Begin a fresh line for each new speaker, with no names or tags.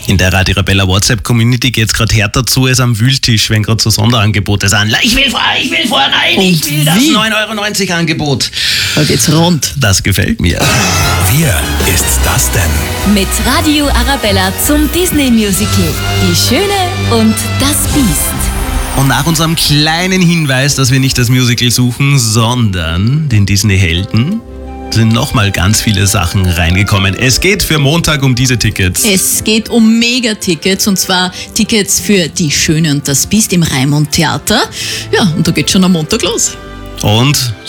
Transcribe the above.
In der Radio Arabella WhatsApp-Community geht es gerade härter zu als am Wühltisch, wenn gerade so Sonderangebote sind. Ich will vor, nein, ich will das 9,90 € Angebot.
Da geht's rund.
Das gefällt mir.
Wer ist das denn?
Mit Radio Arabella zum Disney-Musical Die Schöne und das Biest.
Und nach unserem kleinen Hinweis, dass wir nicht das Musical suchen, sondern den Disney-Helden, sind nochmal ganz viele Sachen reingekommen. Es geht für Montag um diese Tickets.
Es geht um Megatickets, und zwar Tickets für Die Schöne und das Biest im Raimund Theater. Ja, und da geht schon am Montag los.
Und